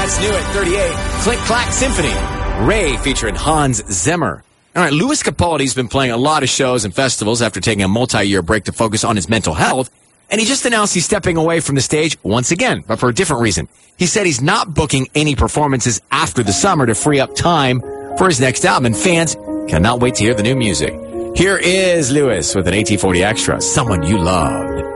That's new at 38. Click Clack Symphony. Ray featuring Hans Zimmer. All right, Louis Capaldi's been playing a lot of shows and festivals after taking a multi-year break to focus on his mental health. And he just announced he's stepping away from the stage once again, but for a different reason. He said he's not booking any performances after the summer to free up time for his next album. And fans cannot wait to hear the new music. Here is Louis with an AT40 Extra, Someone You Loved.